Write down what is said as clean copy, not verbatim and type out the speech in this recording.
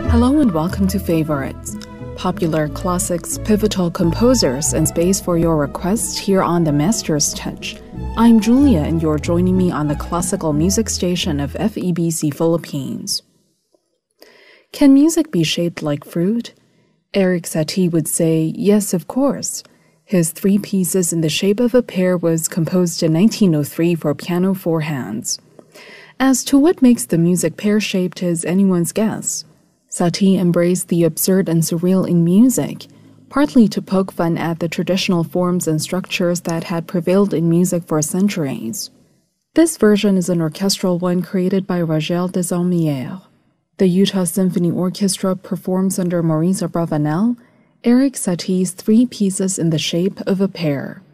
Hello and welcome to Favorites, popular classics, pivotal composers, and space for your requests here on The Master's Touch. I'm Julia and you're joining me on the classical music station of FEBC Philippines. Can music be shaped like fruit? Erik Satie would say, yes, of course. His 3 pieces in the shape of a pear was composed in 1903 for piano 4 hands. As to what makes the music pear-shaped is anyone's guess. Satie embraced the absurd and surreal in music, partly to poke fun at the traditional forms and structures that had prevailed in music for centuries. This version is an orchestral one created by Rogel Desaulnières. The Utah Symphony Orchestra performs under Maurice Abravanel, Erik Satie's 3 pieces in the shape of a pear.